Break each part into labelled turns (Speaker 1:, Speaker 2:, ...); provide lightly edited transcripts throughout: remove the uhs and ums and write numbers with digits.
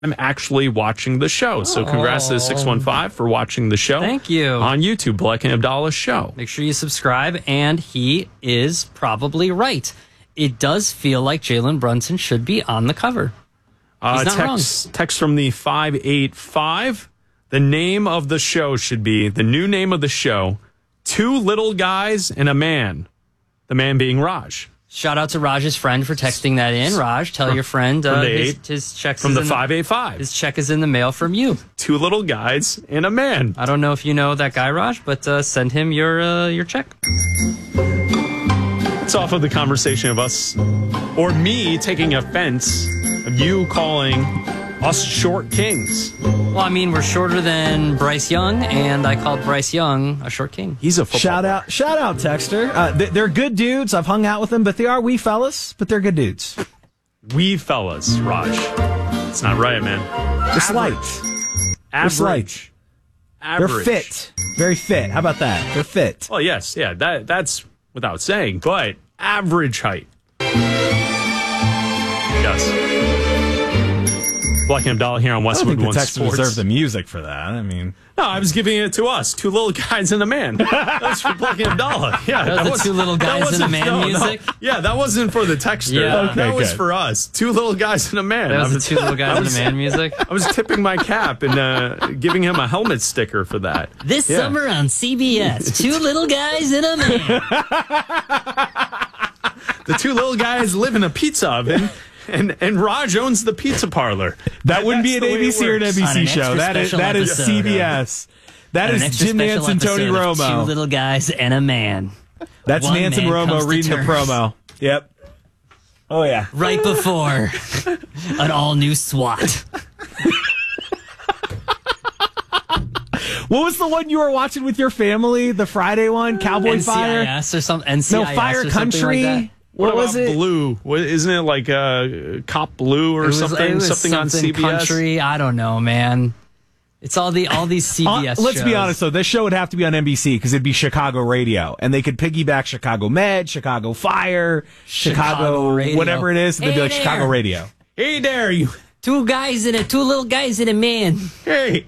Speaker 1: I'm actually watching the show. So congrats to the 615 for watching the show.
Speaker 2: Thank you.
Speaker 1: On YouTube, Black and Abdallah Show.
Speaker 2: Make sure you subscribe, and he is probably right. It does feel like Jalen Brunson should be on the cover. He's not wrong.
Speaker 1: Text from the 585. The name of the show should be, the new name of the show, Two Little Guys and a Man. The man being Raj.
Speaker 2: Shout out to Raj's friend for texting that in. Raj, tell your friend his check
Speaker 1: from the 585.
Speaker 2: His check is in the mail from you.
Speaker 1: Two little guys and a man.
Speaker 2: I don't know if you know that guy, Raj, but send him your check.
Speaker 1: It's off of the conversation of us, or me taking offense of you calling us short kings.
Speaker 2: Well, I mean, we're shorter than Bryce Young, and I called Bryce Young a short king.
Speaker 1: He's a football
Speaker 3: Shout out, Texter. They're good dudes. I've hung out with them, but they are wee fellas, but they're good dudes.
Speaker 1: Wee fellas, Raj. It's not right, man.
Speaker 3: Just light.
Speaker 1: Average.
Speaker 3: They're fit. Very fit. How about that? They're fit.
Speaker 1: Well, yes. Yeah, that's without saying, but average height. Yes. Black and Abdallah here on Westwood One Sports.
Speaker 3: I don't think the Texans deserve the music for that. I mean,
Speaker 1: no, I was giving it to us. Two little guys and a man. That's for Black and Abdallah. Yeah,
Speaker 2: that was the two little guys and a man music.
Speaker 1: No. Yeah, that wasn't for the texter.
Speaker 2: Yeah.
Speaker 1: Okay, that was for us. Two little guys and a man.
Speaker 2: That was the two little guys and a man music.
Speaker 1: I was tipping my cap and giving him a helmet sticker for that.
Speaker 2: This summer on CBS, Two Little Guys and a Man.
Speaker 1: The two little guys live in a pizza oven. And Raj owns the pizza parlor.
Speaker 3: That wouldn't be an ABC or an NBC show. That is CBS. That is Jim Nance and Tony Romo.
Speaker 2: Two little guys and a man.
Speaker 3: That's Nance and Romo reading the promo. Yep. Oh, yeah.
Speaker 2: Right before an all-new SWAT.
Speaker 3: What was the one you were watching with your family? The Friday one? Cowboy
Speaker 2: NCIS
Speaker 3: Fire?
Speaker 2: Or something. NCIS
Speaker 3: no, Fire Country?
Speaker 2: Like
Speaker 1: what was it? Blue? Isn't it like Cop Blue or something? Something on CBS?
Speaker 2: Country? I don't know, man. It's all these CBS shows.
Speaker 3: Let's be honest, though. This show would have to be on NBC because it'd be Chicago radio. And they could piggyback Chicago Med, Chicago Fire, Chicago radio. Whatever it is. And they'd be like Chicago radio.
Speaker 1: Hey there, you.
Speaker 2: Two little guys and a man.
Speaker 1: Hey.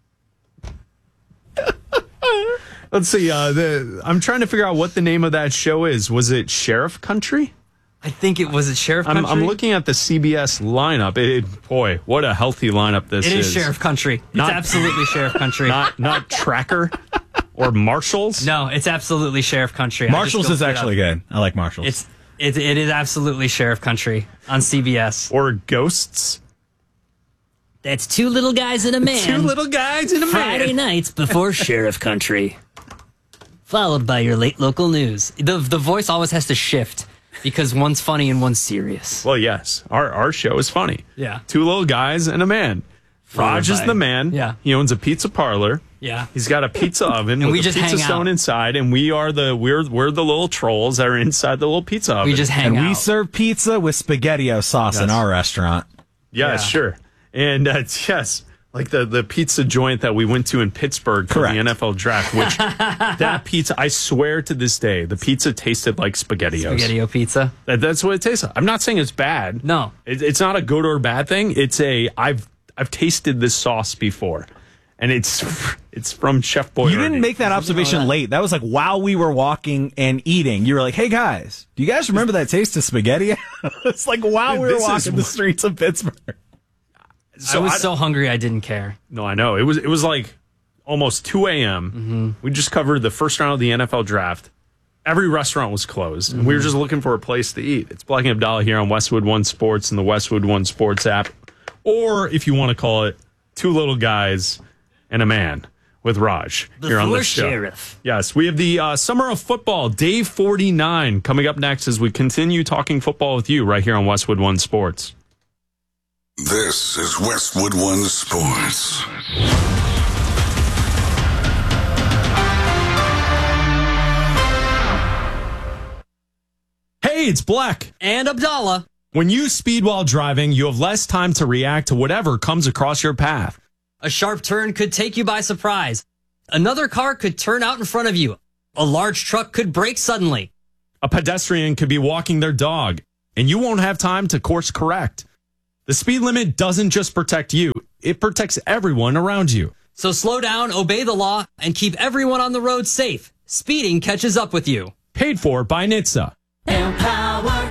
Speaker 1: Let's see. I'm trying to figure out what the name of that show is. Was it Sheriff Country?
Speaker 2: I think it was Sheriff Country.
Speaker 1: I'm looking at the CBS lineup. Boy, what a healthy lineup this is.
Speaker 2: It is Sheriff Country. It's absolutely Sheriff Country.
Speaker 1: Not Tracker or Marshalls.
Speaker 2: No, it's absolutely Sheriff Country.
Speaker 3: Marshalls is actually good. I like Marshalls.
Speaker 2: It is absolutely Sheriff Country on CBS.
Speaker 1: Or Ghosts.
Speaker 2: That's Two Little Guys and a Man.
Speaker 1: Two little guys and a man.
Speaker 2: Friday nights before Sheriff Country. Followed by your late local news. The voice always has to shift because one's funny and one's serious.
Speaker 1: Well, yes. Our show is funny.
Speaker 2: Yeah.
Speaker 1: Two little guys and a man. Raj is the man.
Speaker 2: Yeah.
Speaker 1: He owns a pizza parlor.
Speaker 2: Yeah.
Speaker 1: He's got a pizza oven
Speaker 2: and
Speaker 1: with
Speaker 2: we
Speaker 1: a
Speaker 2: just
Speaker 1: pizza stone inside, and we're the little trolls that are inside the little pizza oven.
Speaker 2: We just hang out.
Speaker 3: And we serve pizza with SpaghettiO sauce in our restaurant.
Speaker 1: Yeah, sure. And yes, like the pizza joint that we went to in Pittsburgh for the NFL draft, which that pizza, I swear to this day, the pizza tasted like SpaghettiOs.
Speaker 2: SpaghettiO pizza.
Speaker 1: That's what it tastes like. I'm not saying it's bad.
Speaker 2: No.
Speaker 1: It's not a good or bad thing. It's I've tasted this sauce before, and it's from Chef Boyardee.
Speaker 3: You didn't make that observation late. That was like while we were walking and eating. You were like, hey, guys, do you guys remember that taste of spaghetti? It's like while we were walking the streets of Pittsburgh.
Speaker 2: So I was so hungry I didn't care.
Speaker 1: No, I know. It was like almost 2 a.m.
Speaker 2: Mm-hmm.
Speaker 1: We just covered the first round of the NFL draft. Every restaurant was closed, and we were just looking for a place to eat. It's Black and Abdallah here on Westwood One Sports and the Westwood One Sports app. Or, if you want to call it, Two Little Guys and a Man with Raj here on the show.
Speaker 2: Sheriff.
Speaker 1: Yes, we have the Summer of Football, Day 49, coming up next as we continue talking football with you right here on Westwood One Sports.
Speaker 4: This is Westwood One Sports.
Speaker 1: Hey, it's Black
Speaker 2: and Abdallah.
Speaker 1: When you speed while driving, you have less time to react to whatever comes across your path.
Speaker 2: A sharp turn could take you by surprise. Another car could turn out in front of you. A large truck could brake suddenly.
Speaker 1: A pedestrian could be walking their dog, and you won't have time to course correct. The speed limit doesn't just protect you, it protects everyone around you.
Speaker 2: So slow down, obey the law, and keep everyone on the road safe. Speeding catches up with you.
Speaker 1: Paid for by NHTSA.
Speaker 5: Empower.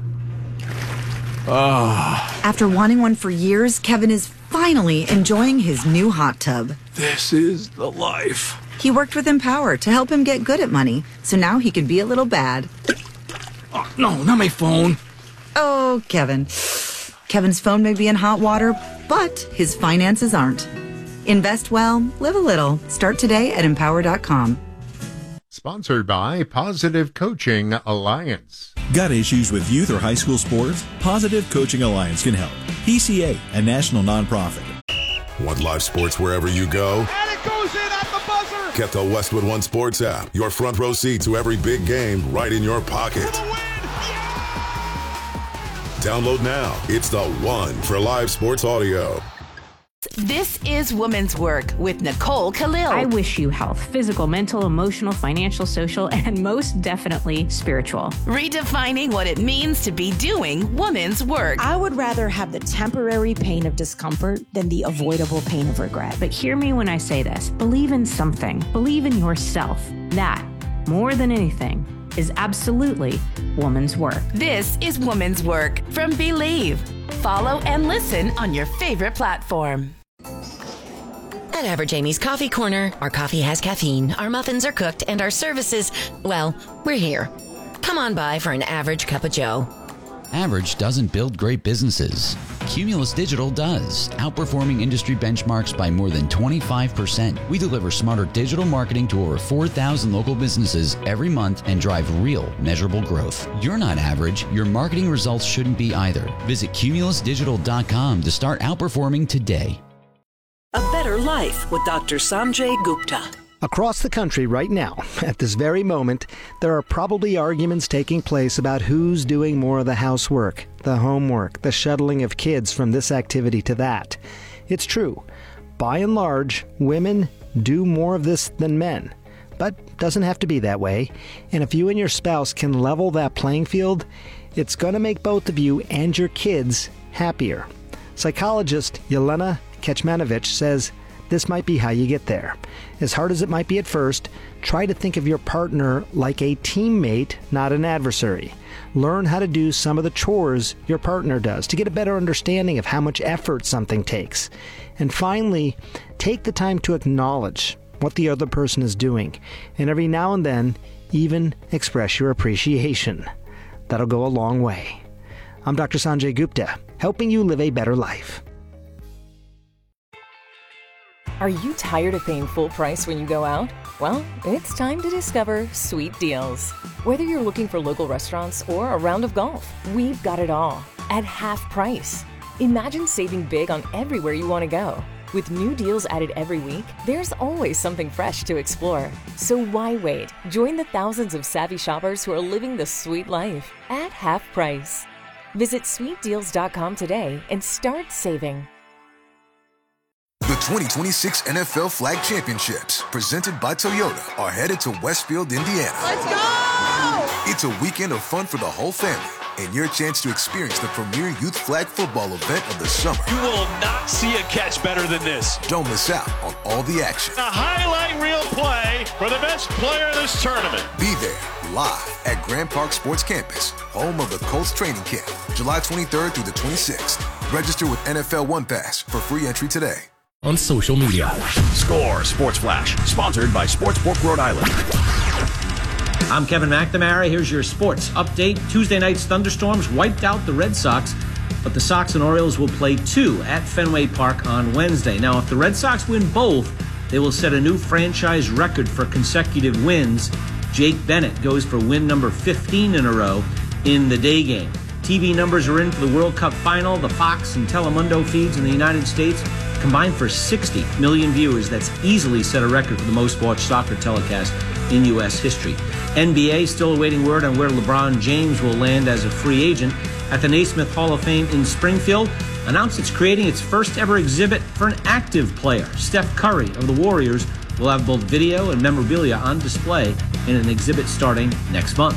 Speaker 5: After wanting one for years, Kevin is finally enjoying his new hot tub.
Speaker 1: This is the life.
Speaker 5: He worked with Empower to help him get good at money, so now he can be a little bad.
Speaker 6: Oh, no, not my phone.
Speaker 5: Oh, Kevin. Kevin's phone may be in hot water, but his finances aren't. Invest well, live a little. Start today at empower.com.
Speaker 7: Sponsored by Positive Coaching Alliance.
Speaker 8: Got issues with youth or high school sports? Positive Coaching Alliance can help. PCA, a national nonprofit.
Speaker 4: Want live sports wherever you go?
Speaker 9: And it goes in at the buzzer!
Speaker 4: Get the Westwood One Sports app. Your front row seat to every big game right in your pocket.
Speaker 9: For the win!
Speaker 4: Download now. It's the one for live sports audio.
Speaker 10: This is Women's Work with Nicole Khalil.
Speaker 11: I wish you health, physical, mental, emotional, financial, social, and most definitely spiritual.
Speaker 10: Redefining what it means to be doing women's work.
Speaker 12: I would rather have the temporary pain of discomfort than the avoidable pain of regret.
Speaker 11: But hear me when I say this. Believe in something. Believe in yourself. That, more than anything, is absolutely woman's work.
Speaker 10: This is Women's Work from Believe. Follow and listen on your favorite platform.
Speaker 13: At Average Amy's Coffee Corner, our coffee has caffeine, our muffins are cooked, and our services, well, we're here. Come on by for an average cup of joe.
Speaker 14: Average doesn't build great businesses. Cumulus Digital does, outperforming industry benchmarks by more than 25%. We deliver smarter digital marketing to over 4,000 local businesses every month and drive real, measurable growth. You're not average. Your marketing results shouldn't be either. Visit cumulusdigital.com to start outperforming today.
Speaker 15: A Better Life with Dr. Sanjay Gupta.
Speaker 16: Across the country right now, at this very moment, there are probably arguments taking place about who's doing more of the housework, the homework, the shuttling of kids from this activity to that. It's true. By and large, women do more of this than men. But doesn't have to be that way. And if you and your spouse can level that playing field, it's going to make both of you and your kids happier. Psychologist Yelena Kecmanovic says this might be how you get there. As hard as it might be at first, try to think of your partner like a teammate, not an adversary. Learn how to do some of the chores your partner does to get a better understanding of how much effort something takes. And finally, take the time to acknowledge what the other person is doing, and every now and then, even express your appreciation. That'll go a long way. I'm Dr. Sanjay Gupta, helping you live a better life.
Speaker 17: Are you tired of paying full price when you go out? Well, it's time to discover Sweet Deals. Whether you're looking for local restaurants or a round of golf, we've got it all at half price. Imagine saving big on everywhere you want to go. With new deals added every week, there's always something fresh to explore. So why wait? Join the thousands of savvy shoppers who are living the sweet life at half price. Visit sweetdeals.com today and start saving.
Speaker 18: The 2026 NFL Flag Championships, presented by Toyota, are headed to Westfield, Indiana.
Speaker 9: Let's go!
Speaker 18: It's a weekend of fun for the whole family and your chance to experience the premier youth flag football event of the summer.
Speaker 9: You will not see a catch better than this.
Speaker 18: Don't miss out on all the action.
Speaker 9: A highlight reel play for the best player of this tournament.
Speaker 18: Be there live at Grand Park Sports Campus, home of the Colts training camp, July 23rd through the 26th. Register with NFL One Pass for free entry today.
Speaker 19: On social media. Score Sports Flash, sponsored by Sportsbook Rhode Island.
Speaker 20: I'm Kevin McNamara. Here's your sports update. Tuesday night's thunderstorms wiped out the Red Sox, but the Sox and Orioles will play 2 at Fenway Park on Wednesday. Now, if the Red Sox win both, they will set a new franchise record for consecutive wins. Jake Bennett goes for win number 15 in a row in the day game. TV numbers are in for the World Cup final. The Fox and Telemundo feeds in the United States combined for 60 million viewers. That's easily set a record for the most watched soccer telecast in U.S. history. NBA still awaiting word on where LeBron James will land as a free agent. At the Naismith Hall of Fame in Springfield, announced it's creating its first ever exhibit for an active player. Steph Curry of the Warriors will have both video and memorabilia on display in an exhibit starting next month.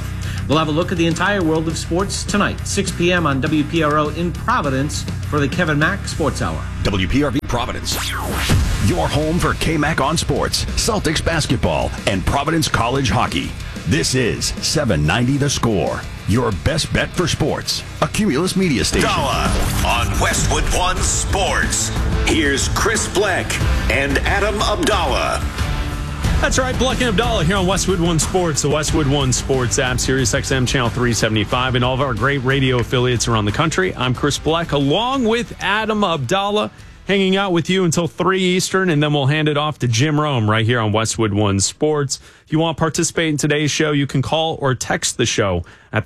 Speaker 20: We'll have a look at the entire world of sports tonight, 6 p.m. on WPRO in Providence for the Kevin Mack Sports Hour.
Speaker 19: WPRV Providence. Your home for K-Mac on sports, Celtics basketball, and Providence College hockey. This is 790 The Score, your best bet for sports. A Cumulus Media Station.
Speaker 21: Abdallah on Westwood One Sports. Here's Chris Bleck and Adam Abdallah.
Speaker 1: That's right, Bleck and Abdallah here on Westwood One Sports, the Westwood One Sports app, Sirius XM Channel 375, and all of our great radio affiliates around the country. I'm Chris Bleck, along with Adam Abdallah, hanging out with you until 3 Eastern, and then we'll hand it off to Jim Rome right here on Westwood One Sports. If you want to participate in today's show, you can call or text the show at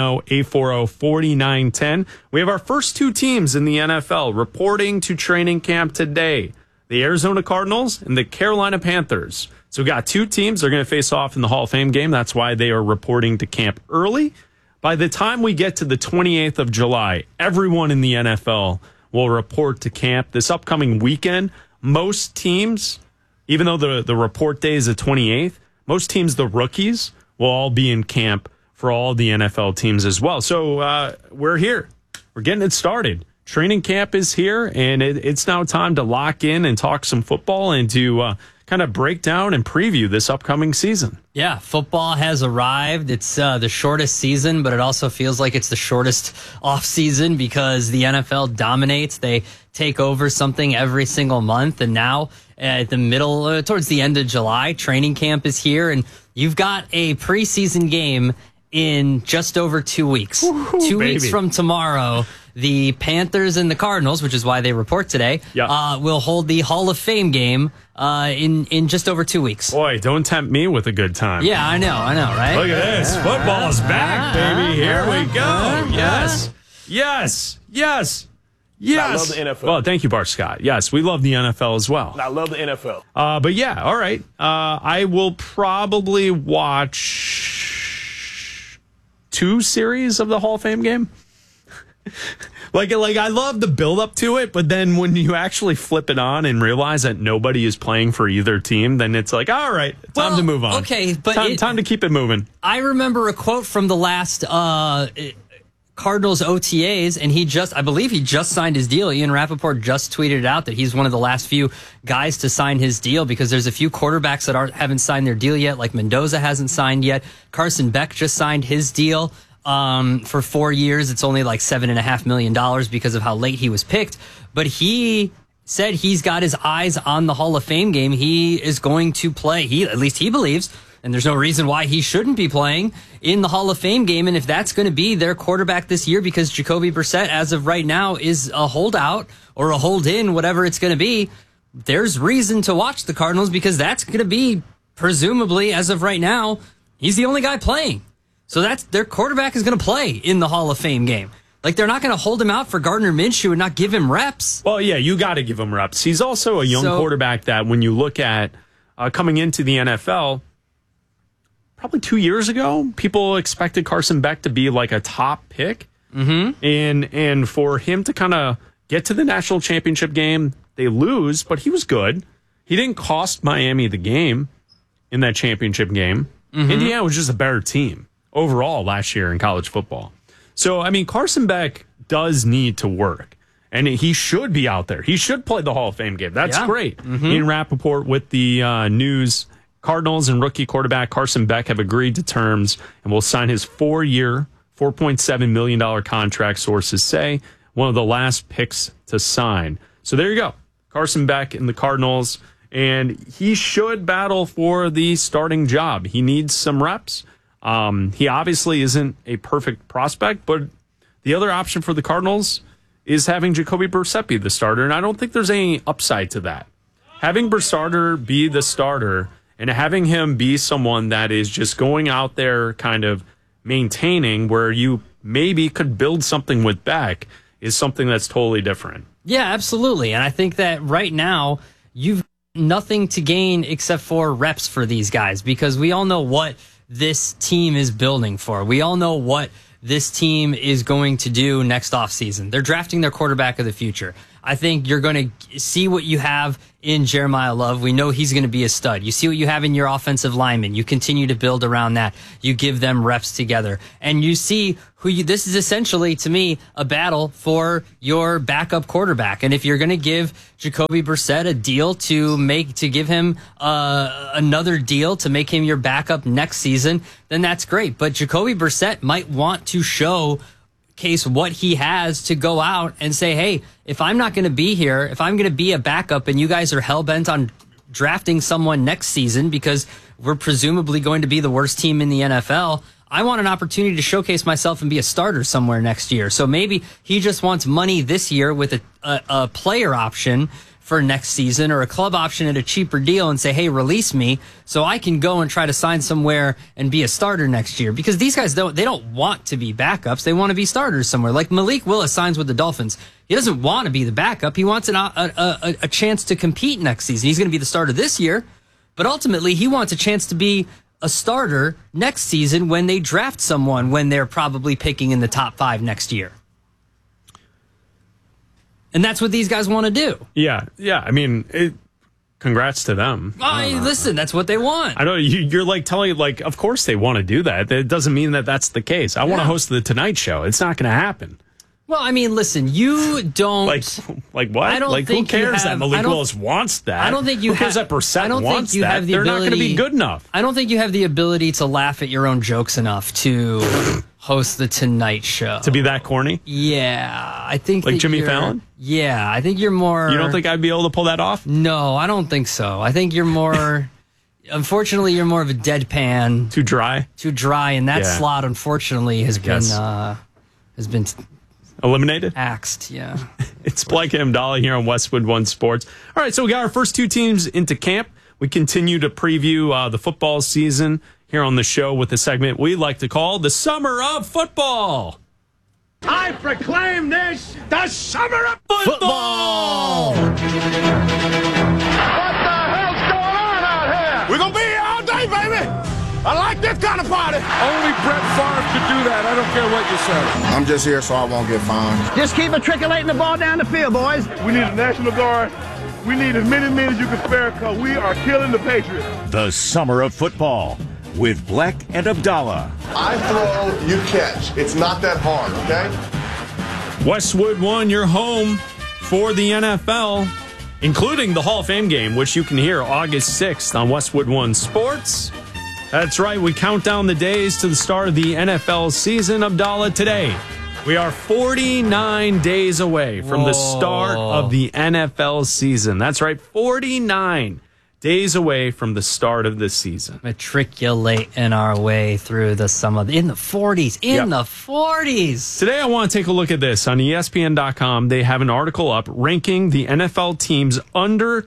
Speaker 1: 310-840-4910. We have our first two teams in the NFL reporting to training camp today, the Arizona Cardinals and the Carolina Panthers. So we got two teams. They're going to face off in the Hall of Fame game. That's why they are reporting to camp early. By the time we get to the 28th of July, everyone in the NFL will report to camp this upcoming weekend. Most teams, even though the report day is the 28th, most teams, the rookies, will all be in camp for all the NFL teams as well. So we're here. We're getting it started. Training camp is here, and it's now time to lock in and talk some football and to kind of break down and preview this upcoming season.
Speaker 2: Yeah, football has arrived. It's the shortest season, but it also feels like it's the shortest off season because the NFL dominates. They take over something every single month, and now at the middle, towards the end of July, training camp is here, and you've got a preseason game in just over 2 weeks. Woo-hoo, 2 weeks from tomorrow, the Panthers and the Cardinals, which is why they report today, will hold the Hall of Fame game in just over 2 weeks.
Speaker 1: Boy, don't tempt me with a good time.
Speaker 2: Yeah, I know, right?
Speaker 1: Look at this. Football's back, baby. Here we go. Yes.
Speaker 22: I love the NFL.
Speaker 1: Well, thank you, Bart Scott. Yes, we love the NFL as well.
Speaker 22: I love the NFL.
Speaker 1: But yeah, all right. I will probably watch 2 series of the Hall of Fame game. Like I love the build up to it, but then when you actually flip it on and realize that nobody is playing for either team, then it's like, all right, time to move on.
Speaker 2: Okay, but
Speaker 1: time to keep it moving.
Speaker 2: I remember a quote from the last Cardinals OTAs, and I believe he just signed his deal. Ian Rappaport just tweeted out that he's one of the last few guys to sign his deal because there's a few quarterbacks that haven't signed their deal yet, like Mendoza hasn't signed yet. Carson Beck just signed his deal for 4 years. It's only like $7.5 million because of how late he was picked. But he said he's got his eyes on the Hall of Fame game. He is going to play. At least he believes, and there's no reason why he shouldn't be playing in the Hall of Fame game. And if that's going to be their quarterback this year, because Jacoby Brissett, as of right now, is a holdout or a hold-in, whatever it's going to be, there's reason to watch the Cardinals because that's going to be, presumably, as of right now, he's the only guy playing. So their quarterback is going to play in the Hall of Fame game. Like, they're not going to hold him out for Gardner Minshew and not give him reps.
Speaker 1: Well, yeah, you got to give him reps. He's also a young quarterback that when you look at coming into the NFL, probably 2 years ago, people expected Carson Beck to be like a top pick. Mm-hmm. And for him to kind of get to the national championship game, they lose, but he was good. He didn't cost Miami the game in that championship game. Mm-hmm. Indiana was just a better team overall last year in college football. So, I mean, Carson Beck does need to work, and he should be out there. He should play the Hall of Fame game. That's great. Mm-hmm. Ian Rappaport with the news, Cardinals and rookie quarterback Carson Beck have agreed to terms and will sign his 4-year, $4.7 million contract, sources say, one of the last picks to sign. So there you go. Carson Beck and the Cardinals, and he should battle for the starting job. He needs some reps. He obviously isn't a perfect prospect, but the other option for the Cardinals is having Jacoby Brissett be the starter, and I don't think there's any upside to that. Having Brissett be the starter and having him be someone that is just going out there kind of maintaining where you maybe could build something with Beck is something that's totally different.
Speaker 2: Yeah, absolutely. And I think that right now you've nothing to gain except for reps for these guys because we all know what this team is building for. We all know what this team is going to do next offseason. They're drafting their quarterback of the future. I think you're going to see what you have in Jeremiah Love. We know he's going to be a stud. You see what you have in your offensive linemen. You continue to build around that. You give them reps together. And you see this is essentially, to me, a battle for your backup quarterback. And if you're going to give Jacoby Brissett a deal to give him another deal to make him your backup next season, then that's great. But Jacoby Brissett might want to showcase what he has to go out and say, hey, if I'm not going to be here, if I'm going to be a backup and you guys are hell-bent on drafting someone next season because we're presumably going to be the worst team in the NFL, I want an opportunity to showcase myself and be a starter somewhere next year. So maybe he just wants money this year with a player option for next season or a club option at a cheaper deal and say, hey, release me so I can go and try to sign somewhere and be a starter next year. Because these guys don't want to be backups. They want to be starters somewhere. Like Malik Willis signs with the Dolphins. He doesn't want to be the backup. He wants a chance to compete next season. He's going to be the starter this year, but ultimately he wants a chance to be a starter next season when they draft someone when they're probably picking in the top 5 next year. And that's what these guys want to do.
Speaker 1: Yeah. I mean, congrats to them.
Speaker 2: Listen, that's what they want.
Speaker 1: I know you're like telling, like, of course they want to do that. It doesn't mean that that's the case. I want to host the Tonight Show. It's not going to happen.
Speaker 2: Well, I mean, listen, you don't
Speaker 1: like what?
Speaker 2: I don't
Speaker 1: like
Speaker 2: think
Speaker 1: who cares
Speaker 2: you have,
Speaker 1: that Malik Willis wants that?
Speaker 2: I don't think you
Speaker 1: who cares that Brissett wants that? They're not going to be good enough.
Speaker 2: I don't think you have the ability to laugh at your own jokes enough to host the Tonight Show.
Speaker 1: To be that corny?
Speaker 2: Yeah, I think
Speaker 1: like Jimmy Fallon.
Speaker 2: Yeah, I think you're more.
Speaker 1: You don't think I'd be able to pull that off?
Speaker 2: No, I don't think so. I think you're more. Unfortunately, you're more of a deadpan.
Speaker 1: Too dry,
Speaker 2: and that slot, unfortunately, has been
Speaker 1: eliminated?
Speaker 2: Axed, yeah.
Speaker 1: It's Blake and Abdallah here on Westwood One Sports. All right, so we got our first 2 teams into camp. We continue to preview the football season here on the show with a segment we like to call the Summer of Football.
Speaker 9: I proclaim this the Summer of
Speaker 1: Football!
Speaker 9: What the hell's going on out here? We're going to be here all day, baby. I like this kind of party. Only Brett Favre could do that. I don't care what you say.
Speaker 3: I'm just here so I won't get fined.
Speaker 9: Just keep matriculating the ball down the field, boys. We need a National Guard. We need as many men as you can spare because we are killing the Patriots.
Speaker 19: The Summer of Football with Black and Abdallah.
Speaker 3: I throw, you catch. It's not that hard, okay?
Speaker 1: Westwood One, your home for the NFL, including the Hall of Fame game, which you can hear August 6th on Westwood One Sports. That's right. We count down the days to the start of the NFL season. Abdallah, today we are 49 days away from the start of the NFL season. That's right. 49 days away from the start of the season.
Speaker 2: Matriculating our way through the summer in the 40s. The 40s.
Speaker 1: Today I want to take a look at this on ESPN.com. They have an article up ranking the NFL teams under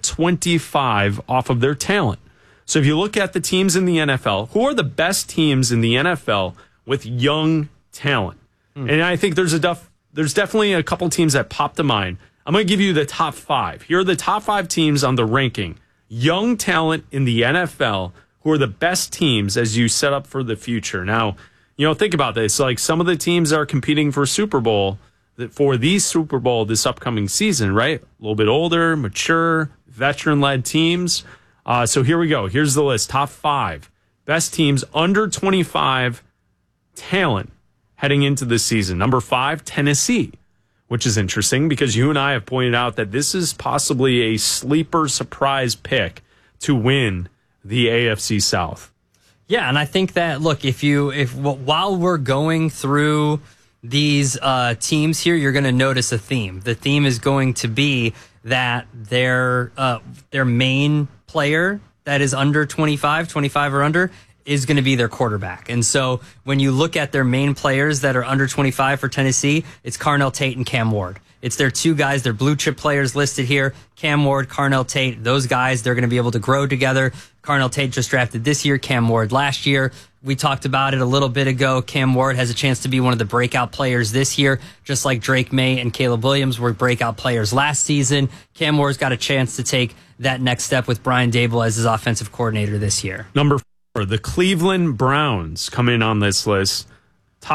Speaker 1: 25 off of their talent. So if you look at the teams in the NFL, who are the best teams in the NFL with young talent? And I think there's definitely a couple teams that pop to mind. I'm going to give you the top 5. Here are the top 5 teams on the ranking. Young talent in the NFL who are the best teams as you set up for the future. Now, think about this. Like some of the teams are competing for Super Bowl, for the Super Bowl this upcoming season, right? A little bit older, mature, veteran-led teams. So here we go. Here's the list. Top 5 best teams under 25 talent heading into this season. Number 5, Tennessee, which is interesting because you and I have pointed out that this is possibly a sleeper surprise pick to win the AFC South.
Speaker 2: Yeah, and I think that, look, while we're going through these teams here, you're going to notice a theme. The theme is going to be that their main player that is under 25 or under, is going to be their quarterback. And so when you look at their main players that are under 25 for Tennessee, it's Carnell Tate and Cam Ward. It's their 2 guys, their blue chip players listed here. Cam Ward, Carnell Tate, those guys, they're going to be able to grow together. Carnell Tate just drafted this year, Cam Ward last year. We talked about it a little bit ago. Cam Ward has a chance to be one of the breakout players this year, just like Drake May and Caleb Williams were breakout players last season. Cam Ward's got a chance to take that next step with Brian Daboll as his offensive coordinator this year.
Speaker 1: Number 4, the Cleveland Browns come in on this list. Top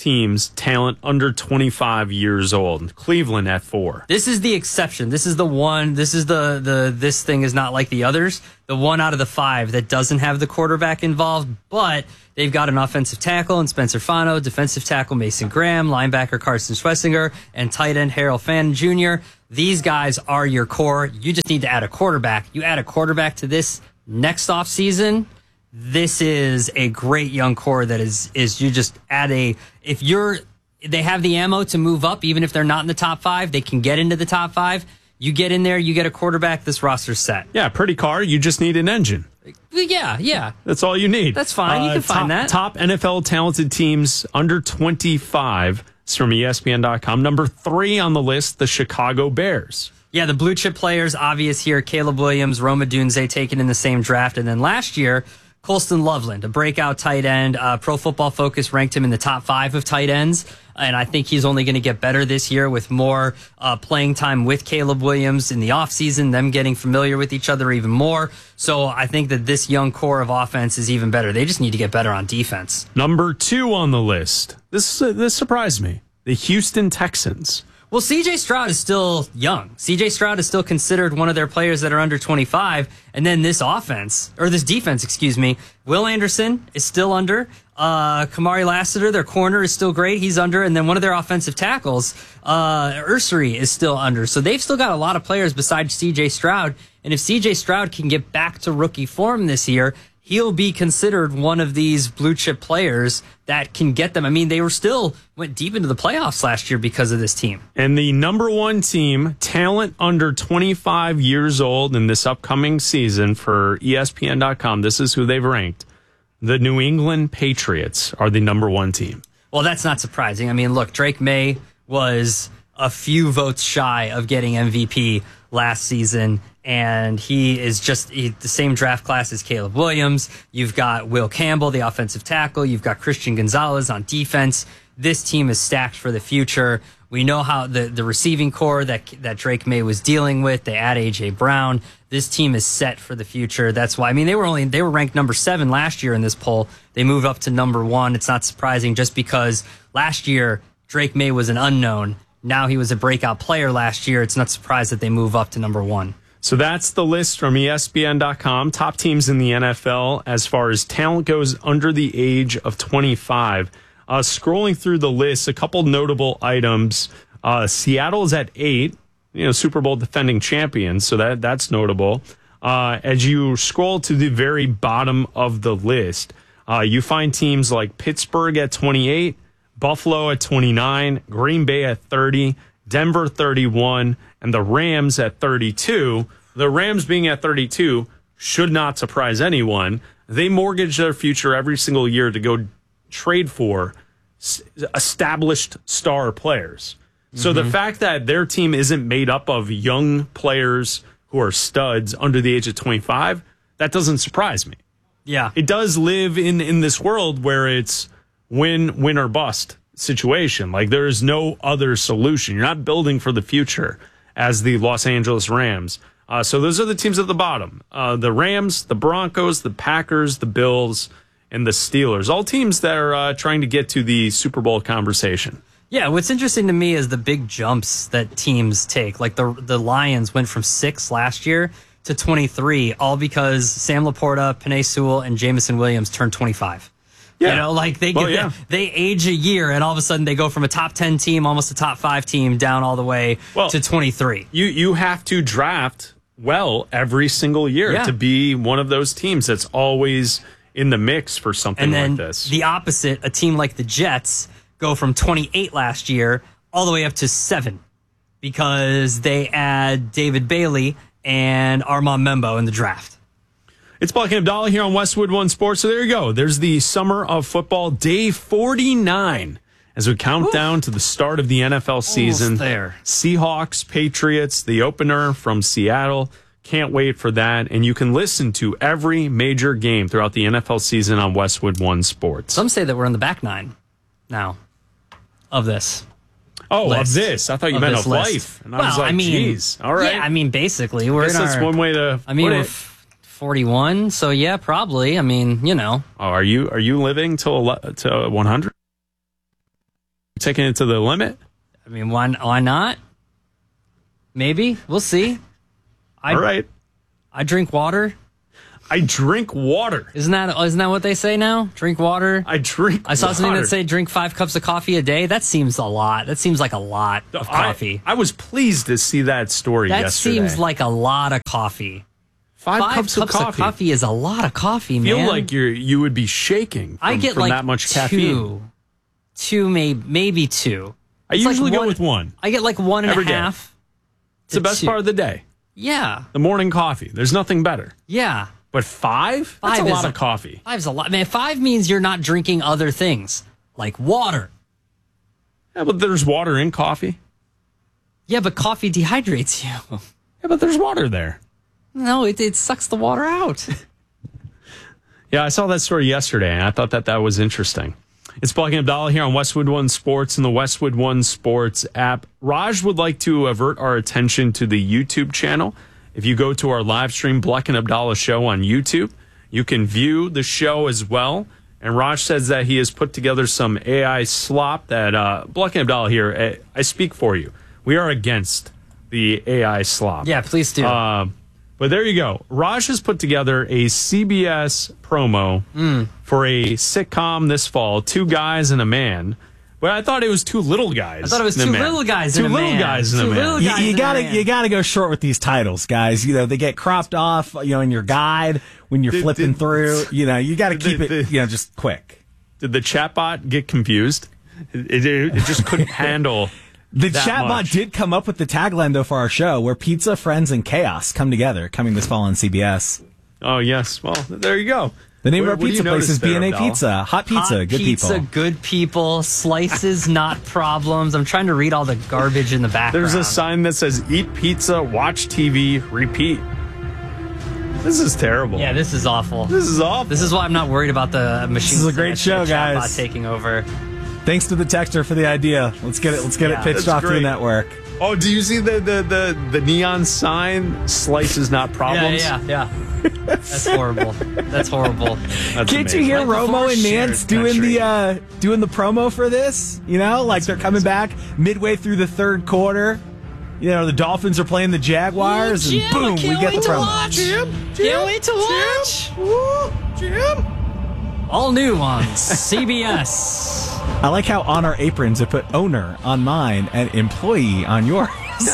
Speaker 1: teams talent under 25 years old. Cleveland at 4.
Speaker 2: This is the exception. This is the one. This is this thing is not like the others. The one out of the 5 that doesn't have the quarterback involved, but they've got an offensive tackle in Spencer Fano, defensive tackle Mason Graham, linebacker Carson Schwessinger, and tight end Harold Fannin Jr. These guys are your core. You just need to add a quarterback. You add a quarterback to this next offseason. This is a great young core that is you just add they have the ammo to move up, even if they're not in the top 5, they can get into the top 5. You get in there, you get a quarterback, this roster's set.
Speaker 1: Yeah, pretty car. You just need an engine.
Speaker 2: Yeah.
Speaker 1: That's all you need.
Speaker 2: That's fine. You can find that.
Speaker 1: Top NFL talented teams under 25. It's from ESPN.com. Number 3 on the list, the Chicago Bears.
Speaker 2: Yeah, the blue chip players, obvious here. Caleb Williams, Roma Dunze taken in the same draft. And then last year, Colston Loveland, a breakout tight end. Pro Football Focus ranked him in the top 5 of tight ends. And I think he's only going to get better this year with more playing time with Caleb Williams in the offseason, them getting familiar with each other even more. So I think that this young core of offense is even better. They just need to get better on defense.
Speaker 1: Number 2 on the list. This surprised me. The Houston Texans.
Speaker 2: Well, C.J. Stroud is still young. C.J. Stroud is still considered one of their players that are under 25. And then this defense, Will Anderson is still under. Kamari Lassiter, their corner, is still great. He's under. And then one of their offensive tackles, Ursary, is still under. So they've still got a lot of players besides C.J. Stroud. And if C.J. Stroud can get back to rookie form this year, he'll be considered one of these blue chip players that can get them. I mean, they went deep into the playoffs last year because of this team.
Speaker 1: And the number 1 team, talent under 25 years old in this upcoming season for ESPN.com, this is who they've ranked. The New England Patriots are the number 1 team.
Speaker 2: Well, that's not surprising. I mean, look, Drake May was a few votes shy of getting MVP last season. And he is the same draft class as Caleb Williams. You've got Will Campbell, the offensive tackle. You've got Christian Gonzalez on defense. This team is stacked for the future. We know how the receiving core that Drake May was dealing with. They add A.J. Brown. This team is set for the future. That's why, I mean, they were ranked number 7 last year in this poll. They move up to number 1. It's not surprising just because last year Drake May was an unknown. Now he was a breakout player last year. It's not surprised that they move up to number 1.
Speaker 1: So that's the list from ESPN.com. Top teams in the NFL as far as talent goes under the age of 25. Scrolling through the list, a couple notable items. Seattle is at 8, Super Bowl defending champions, so that's notable. As you scroll to the very bottom of the list, you find teams like Pittsburgh at 28, Buffalo at 29, Green Bay at 30, Denver 31, and the Rams at 32. The Rams being at 32 should not surprise anyone. They mortgage their future every single year to go trade for established star players. So the fact that their team isn't made up of young players who are studs under the age of 25, that doesn't surprise me.
Speaker 2: Yeah.
Speaker 1: It does live in this world where it's win or bust situation. Like, there is no other solution. You're not building for the future as the Los Angeles Rams. So those are the teams at the bottom. The Rams, the Broncos, the Packers, the Bills, and the Steelers. All teams that are trying to get to the Super Bowl conversation.
Speaker 2: Yeah, what's interesting to me is the big jumps that teams take. Like the Lions went from 6 last year to 23, all because Sam Laporta, Penei Sewell, and Jameson Williams turned 25.
Speaker 1: Yeah.
Speaker 2: They age a year, and all of a sudden they go from a top 10 team, almost a top 5 team, down all the way to 23.
Speaker 1: You have to draft well every single year to be one of those teams that's always in the mix for something like this.
Speaker 2: The opposite, a team like the Jets go from 28 last year all the way up to 7 because they add David Bailey and Armand Membo in the draft.
Speaker 1: It's Black and Abdallah here on Westwood One Sports. So there you go. There's the summer of football, day 49, as we count down to the start of the NFL season.
Speaker 2: There.
Speaker 1: Seahawks, Patriots, the opener from Seattle. Can't wait for that. And you can listen to every major game throughout the NFL season on Westwood One Sports.
Speaker 2: Some say that we're in the back 9 now of this.
Speaker 1: Oh,
Speaker 2: list.
Speaker 1: Of this. I thought you meant of life. And I was like, geez. All right.
Speaker 2: Yeah, I mean, basically, we're in
Speaker 1: that's one way to put
Speaker 2: we're
Speaker 1: it.
Speaker 2: 41, so yeah, probably. I mean,
Speaker 1: Oh, are you living till 100? Taking it to the limit?
Speaker 2: I mean, why not? Maybe. We'll see.
Speaker 1: All right.
Speaker 2: I drink water.
Speaker 1: I drink water.
Speaker 2: Isn't that what they say now? Drink water.
Speaker 1: I drink
Speaker 2: I saw
Speaker 1: water.
Speaker 2: something that say drink 5 cups of coffee a day. That seems a lot. That seems like a lot of coffee.
Speaker 1: I was pleased to see that story
Speaker 2: That
Speaker 1: yesterday.
Speaker 2: seems like a lot of coffee.
Speaker 1: 5 cups of coffee.
Speaker 2: Is a lot of coffee, man.
Speaker 1: Feel like you would be shaking
Speaker 2: I get
Speaker 1: from
Speaker 2: like
Speaker 1: that much caffeine.
Speaker 2: Two, maybe 2.
Speaker 1: I usually go with 1.
Speaker 2: I get like 1.5.
Speaker 1: Every day. It's the best
Speaker 2: 2.
Speaker 1: part of the day.
Speaker 2: Yeah.
Speaker 1: The morning coffee. There's nothing better.
Speaker 2: Yeah.
Speaker 1: But 5? That's a lot of coffee.
Speaker 2: 5's a lot. Man, 5 means you're not drinking other things, like water.
Speaker 1: Yeah, but there's water in coffee.
Speaker 2: Yeah, but coffee dehydrates you.
Speaker 1: Yeah, but there's water there.
Speaker 2: No, it sucks the water out.
Speaker 1: Yeah, I saw that story yesterday, and I thought that was interesting. It's Blacking Abdallah here on Westwood One Sports and the Westwood One Sports app. Raj would like to avert our attention to the YouTube channel. If you go to our live stream, Blacking Abdallah Show on YouTube, you can view the show as well. And Raj says that he has put together some AI slop that, Blacking Abdallah here, I speak for you. We are against the AI slop.
Speaker 2: Yeah, please do.
Speaker 1: But there you go. Raj has put together a CBS promo for a sitcom this fall, 2 guys and a man. But I thought it was 2 little guys.
Speaker 2: I thought it was 2 little guys and a man. 2
Speaker 1: little guys and a man.
Speaker 5: You gotta go short with these titles, guys. You know, they get cropped off, in your guide when you're flipping through. You gotta keep it, just quick.
Speaker 1: Did the chatbot get confused? It just couldn't handle.
Speaker 5: The chatbot did come up with the tagline, though, for our show, where pizza, friends, and chaos come together, coming this fall on CBS.
Speaker 1: Oh, yes. Well, there you go.
Speaker 5: The name of our pizza place is B&A Pizza. Hot pizza, good people.
Speaker 2: Hot pizza, good people. Slices, not problems. I'm trying to read all the garbage in the background.
Speaker 1: There's a sign that says, eat pizza, watch TV, repeat. This is terrible.
Speaker 2: Yeah, this is awful.
Speaker 1: This is awful.
Speaker 2: This is why I'm not worried about the machine.
Speaker 5: This is a great show, guys.
Speaker 2: Taking over.
Speaker 5: Thanks to the texter for the idea. Let's get it pitched off to the network.
Speaker 1: Oh, do you see the neon sign? Slices, not problems.
Speaker 2: Yeah. That's horrible. That's horrible.
Speaker 5: Can't you hear Romo and Nance doing the promo for this? They're coming back midway through the third quarter. The Dolphins are playing the Jaguars, and boom, we get the promo.
Speaker 2: Can't wait to watch.
Speaker 1: Jim.
Speaker 2: All new on CBS.
Speaker 5: I like how on our aprons it put owner on mine and employee on yours.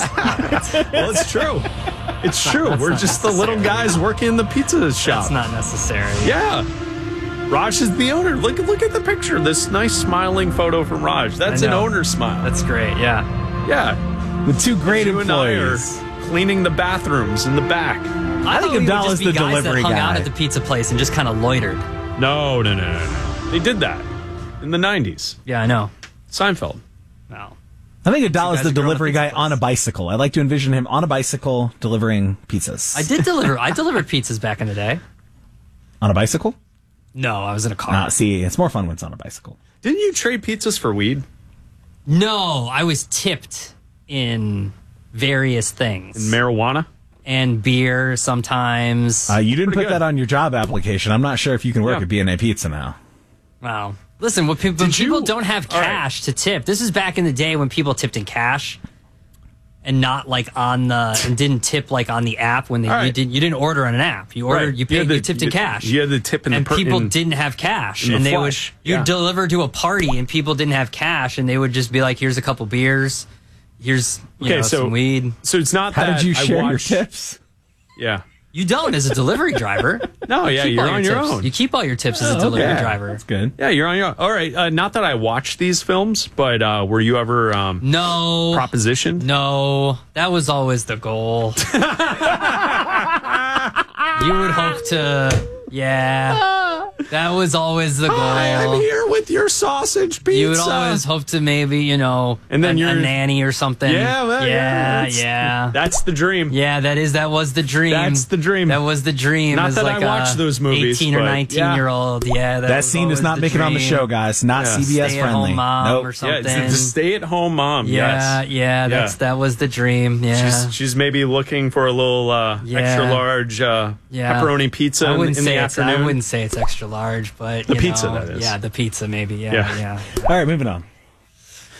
Speaker 1: Well, it's true. It's true. We're just the little guys working in the pizza shop.
Speaker 2: That's not necessary.
Speaker 1: Yeah. Raj is the owner. Look at the picture. This nice smiling photo from Raj. That's an owner smile.
Speaker 2: That's great. Yeah.
Speaker 1: Yeah.
Speaker 5: With 2 great employees.
Speaker 1: And I are cleaning the bathrooms in the back.
Speaker 2: I think
Speaker 5: Abdallah's the delivery
Speaker 2: guy. Hung out
Speaker 5: guy.
Speaker 2: at the pizza place and just kind of loitered.
Speaker 1: No. They did that in the 90s.
Speaker 2: Yeah, I know.
Speaker 1: Seinfeld.
Speaker 2: No.
Speaker 5: I think Abdallah's the delivery guy on a bicycle. I like to envision him on a bicycle delivering pizzas.
Speaker 2: I delivered pizzas back in the day.
Speaker 5: On a bicycle?
Speaker 2: No, I was in a car.
Speaker 5: See, it's more fun when it's on a bicycle.
Speaker 1: Didn't you trade pizzas for weed?
Speaker 2: No, I was tipped in various things.
Speaker 1: In marijuana?
Speaker 2: And beer sometimes.
Speaker 5: You didn't put that on your job application. I'm not sure if you can work at B&A Pizza now.
Speaker 2: Wow. Listen, when people don't have cash to tip, this is back in the day when people tipped in cash and not and didn't tip on the app when you didn't order on an app. You ordered, you paid, you tipped in cash.
Speaker 1: You had the tip in
Speaker 2: people didn't have cash, and they you'd deliver to a party, and people didn't have cash, and they would just be like, "Here's a couple beers, here's some weed."
Speaker 1: So it's not.
Speaker 5: How did you share your tips?
Speaker 1: Yeah.
Speaker 2: You don't as a delivery driver.
Speaker 1: No, yeah, you're on your own.
Speaker 2: You keep all your tips as a delivery driver.
Speaker 5: That's good.
Speaker 1: Yeah, you're on your own. All right. Not that I watch these films, but were you ever
Speaker 2: no
Speaker 1: propositioned?
Speaker 2: No, that was always the goal. You would hope to, that was always the goal.
Speaker 1: I'm here with your sausage pizza.
Speaker 2: You would always hope to maybe, and then you're a nanny or something.
Speaker 1: Yeah. That's the dream.
Speaker 2: Yeah, that was the dream.
Speaker 1: That's the dream.
Speaker 2: That was the dream.
Speaker 1: Not that I watch those movies.
Speaker 2: 18 or 19-year-old. Yeah,
Speaker 5: that scene does not make it on the show, guys. Not CBS friendly.
Speaker 2: Stay-at-home mom or something.
Speaker 1: Yeah, it's the stay-at-home mom.
Speaker 2: That was the dream. Yeah,
Speaker 1: she's maybe looking for a little extra large pepperoni pizza in the afternoon.
Speaker 2: I wouldn't say it's extra large, but
Speaker 1: the pizza that is.
Speaker 2: Yeah, the pizza maybe. Yeah.
Speaker 5: All right, moving on.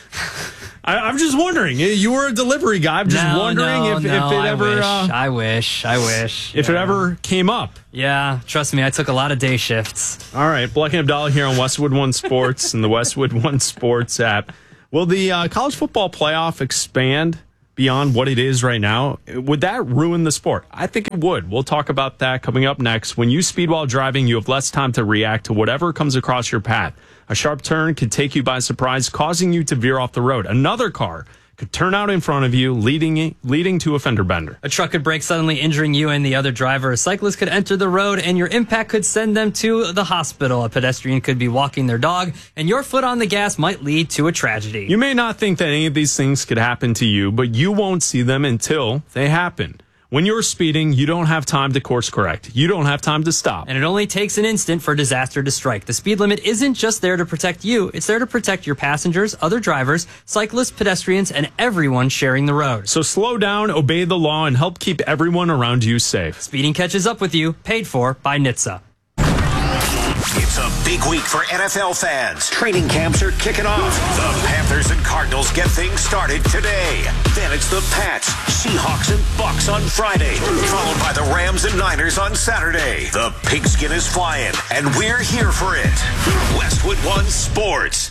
Speaker 1: I'm just wondering. You were a delivery guy. I'm just wondering if it ever.
Speaker 2: I wish.
Speaker 1: If it ever came up.
Speaker 2: Yeah, trust me, I took a lot of day shifts.
Speaker 1: All right, Bleck and Abdallah here on Westwood One Sports and the Westwood One Sports app. Will the college football playoff expand beyond what it is right now? Would that ruin the sport? I think it would. We'll talk about that coming up next. When you speed while driving, you have less time to react to whatever comes across your path. A sharp turn could take you by surprise, causing you to veer off the road. Another car could turn out in front of you, leading to a fender bender.
Speaker 2: A truck could brake, suddenly injuring you and the other driver. A cyclist could enter the road, and your impact could send them to the hospital. A pedestrian could be walking their dog, and your foot on the gas might lead to a tragedy.
Speaker 1: You may not think that any of these things could happen to you, but you won't see them until they happen. When you're speeding, you don't have time to course correct. You don't have time to stop.
Speaker 2: And it only takes an instant for disaster to strike. The speed limit isn't just there to protect you. It's there to protect your passengers, other drivers, cyclists, pedestrians, and everyone sharing the road.
Speaker 1: So slow down, obey the law, and help keep everyone around you safe.
Speaker 2: Speeding catches up with you. Paid for by NHTSA.
Speaker 21: It's a big week for NFL fans. Training camps are kicking off. The Panthers and Cardinals get things started today. Then it's the Pats, Seahawks, and Bucks on Friday, followed by the Rams and Niners on Saturday. The pigskin is flying, and we're here for it. Westwood One Sports.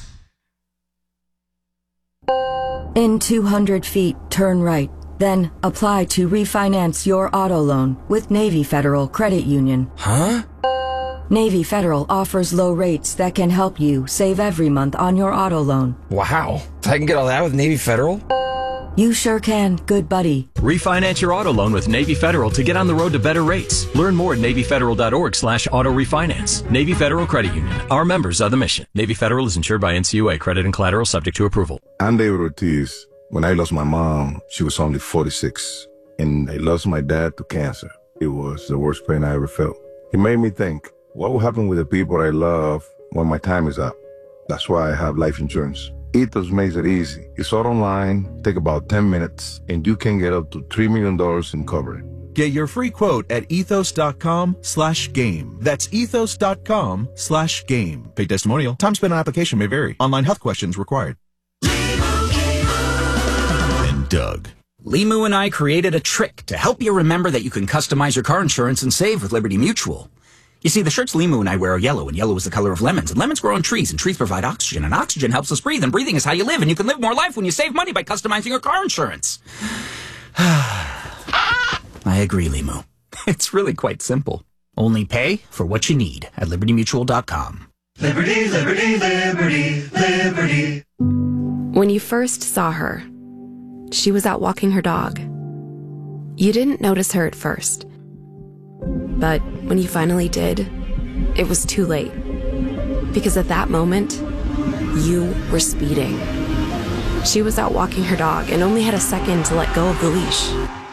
Speaker 12: In 200 feet, turn right. Then apply to refinance your auto loan with Navy Federal Credit Union.
Speaker 6: Huh?
Speaker 12: Navy Federal offers low rates that can help you save every month on your auto loan.
Speaker 6: Wow. I can get all that with Navy Federal?
Speaker 12: You sure can, good buddy.
Speaker 7: Refinance your auto loan with Navy Federal to get on the road to better rates. Learn more at NavyFederal.org/auto refinance. Navy Federal Credit Union. Our members are the mission. Navy Federal is insured by NCUA. Credit and collateral subject to approval.
Speaker 23: I'm David Ortiz. When I lost my mom, she was only 46. And I lost my dad to cancer. It was the worst pain I ever felt. It made me think, what will happen with the people I love when my time is up? That's why I have life insurance. Ethos makes it easy. It's all online, take about 10 minutes, and you can get up to $3 million in coverage.
Speaker 8: Get your free quote at ethos.com/game. That's ethos.com/game. Paid testimonial. Time spent on application may vary. Online health questions required.
Speaker 19: And Doug.
Speaker 6: Limu and I created a trick to help you remember that you can customize your car insurance and save with Liberty Mutual. You see, the shirts Limu and I wear are yellow, and yellow is the color of lemons, and lemons grow on trees, and trees provide oxygen, and oxygen helps us breathe, and breathing is how you live, and you can live more life when you save money by customizing your car insurance. I agree, Limu. It's really quite simple. Only pay for what you need at LibertyMutual.com.
Speaker 24: Liberty, liberty, liberty, liberty.
Speaker 25: When you first saw her, she was out walking her dog. You didn't notice her at first. But when you finally did, it was too late. Because at that moment, you were speeding. She was out walking her dog and only had a second to let go of the leash.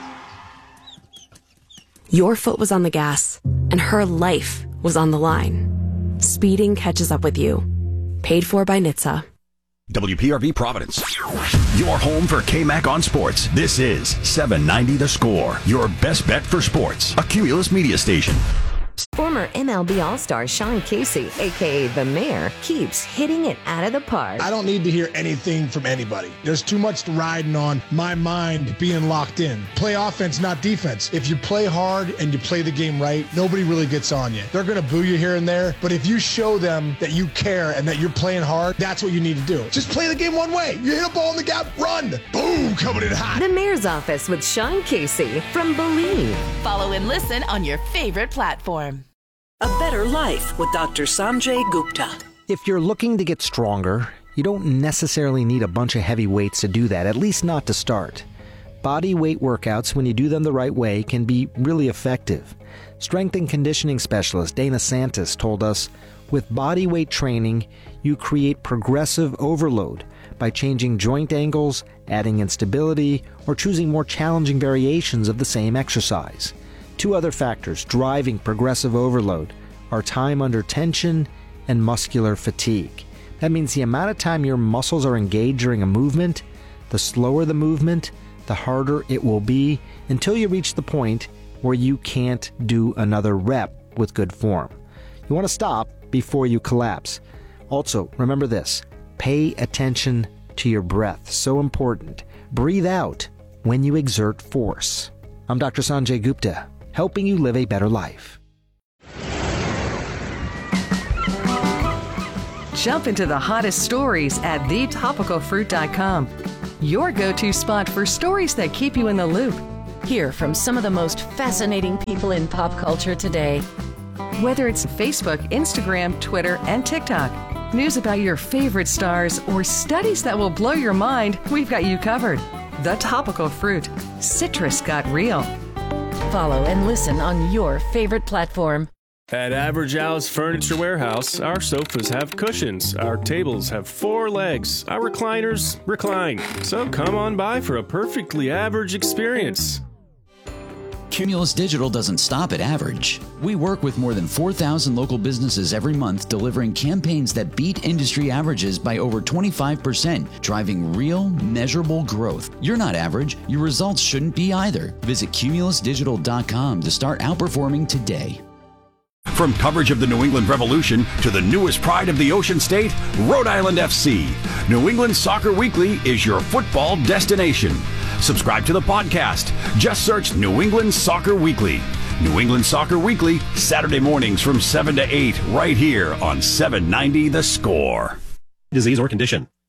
Speaker 25: Your foot was on the gas, and her life was on the line. Speeding catches up with you. Paid for by NHTSA.
Speaker 19: WPRV Providence. Your home for KMAC on sports. This is 790 The Score. Your best bet for sports. A Cumulus media station.
Speaker 26: Former MLB All-Star Sean Casey, a.k.a. The Mayor, keeps hitting it out of the park.
Speaker 27: I don't need to hear anything from anybody. There's too much riding on my mind being locked in. Play offense, not defense. If you play hard and you play the game right, nobody really gets on you. They're going to boo you here and there, but if you show them that you care and that you're playing hard, that's what you need to do. Just play the game one way. You hit a ball in the gap, run. Boom, coming in hot.
Speaker 26: The Mayor's Office with Sean Casey from Believe.
Speaker 10: Follow and listen on your favorite platform.
Speaker 15: A Better Life with Dr. Sanjay Gupta.
Speaker 16: If you're looking to get stronger, you don't necessarily need a bunch of heavy weights to do that, at least not to start. Body weight workouts, when you do them the right way, can be really effective. Strength and conditioning specialist Dana Santis told us, with body weight training, you create progressive overload by changing joint angles, adding instability, or choosing more challenging variations of the same exercise. Two other factors driving progressive overload are time under tension and muscular fatigue. That means the amount of time your muscles are engaged during a movement, the slower the movement, the harder it will be until you reach the point where you can't do another rep with good form. You want to stop before you collapse. Also, remember this, pay attention to your breath, so important. Breathe out when you exert force. I'm Dr. Sanjay Gupta, helping you live a better life.
Speaker 4: Jump into the hottest stories at thetopicalfruit.com. Your go-to spot for stories that keep you in the loop.
Speaker 11: Hear from some of the most fascinating people in pop culture today.
Speaker 4: Whether it's Facebook, Instagram, Twitter, and TikTok, news about your favorite stars, or studies that will blow your mind, we've got you covered. The Topical Fruit. Citrus got real.
Speaker 11: Follow and listen on your favorite platform.
Speaker 13: At Average Al's Furniture Warehouse, our sofas have cushions, our tables have 4 legs, our recliners recline. So come on by for a perfectly average experience.
Speaker 14: Cumulus Digital doesn't stop at average. We work with more than 4,000 local businesses every month, delivering campaigns that beat industry averages by over 25%, driving real, measurable growth. You're not average. Your results shouldn't be either. Visit cumulusdigital.com to start outperforming today.
Speaker 19: From coverage of the New England Revolution to the newest pride of the Ocean State, Rhode Island FC. New England Soccer Weekly is your football destination. Subscribe to the podcast. Just search New England Soccer Weekly. New England Soccer Weekly, Saturday mornings from 7 to 8, right here on 790 The Score.
Speaker 17: Disease or condition.